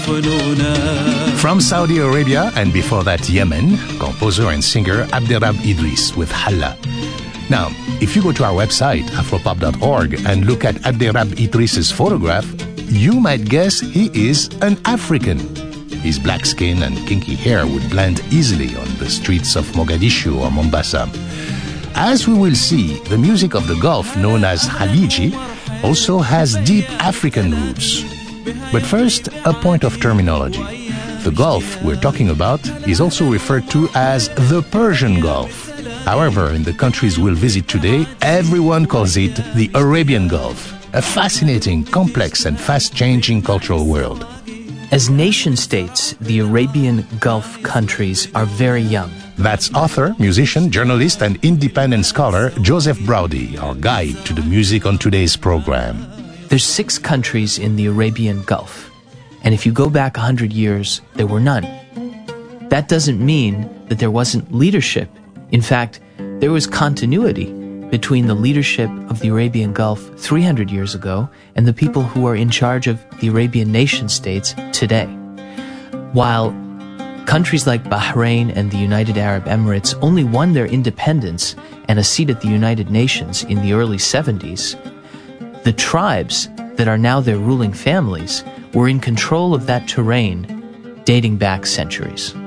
From Saudi Arabia and before that Yemen, composer and singer Abderrab Idris with Halla. Now, if you go to our website, afropop.org, and look at Abderrab Idris's photograph, you might guess he is an African. His black skin and kinky hair would blend easily on the streets of Mogadishu or Mombasa. As we will see, the music of the Gulf, known as Khaliji, also has deep African roots. But first, a point of terminology. The Gulf we're talking about is also referred to as the Persian Gulf. However, in the countries we'll visit today, everyone calls it the Arabian Gulf, a fascinating, complex, and fast-changing cultural world. As nation-states, the Arabian Gulf countries are very young. That's author, musician, journalist, and independent scholar Joseph Braudy, our guide to the music on today's program. There's 6 countries in the Arabian Gulf, and if you go back 100 years, there were none. That doesn't mean that there wasn't leadership. In fact, there was continuity between the leadership of the Arabian Gulf 300 years ago and the people who are in charge of the Arabian nation-states today. While countries like Bahrain and the United Arab Emirates only won their independence and a seat at the United Nations in the early 70s, the tribes that are now their ruling families were in control of that terrain dating back centuries.